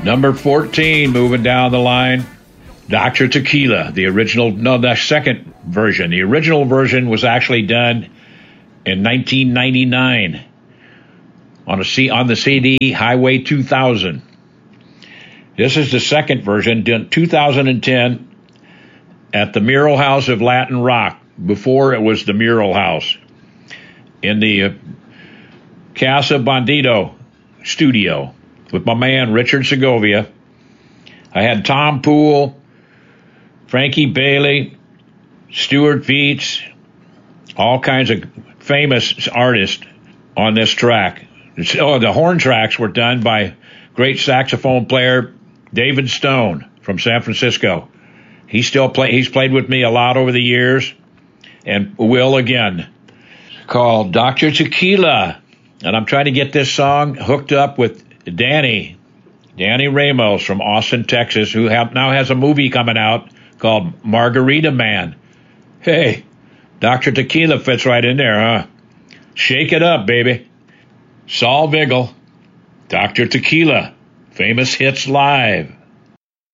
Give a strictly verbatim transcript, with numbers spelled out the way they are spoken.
Number fourteen, moving down the line, Doctor Tequila, the original, no, the second version. The original version was actually done in nineteen ninety-nine on a C, on the C D Highway two thousand. This is the second version, done two thousand ten at the Mural House of Latin Rock. Before it was the Mural House in the uh, Casa Bandito studio with my man Richard Segovia. I had Tom Poole, Frankie Bailey, Stuart Veets, all kinds of famous artists on this track. Oh, the horn tracks were done by great saxophone player David Stone from San Francisco. He still play. He's played with me a lot over the years, and will again. It's called Doctor Tequila, and I'm trying to get this song hooked up with Danny, Danny Ramos from Austin, Texas, who have, now has a movie coming out called Margarita Man. Hey, Doctor Tequila fits right in there, huh? Shake it up, baby. Saul Vigil, Doctor Tequila, Famous Hits Live.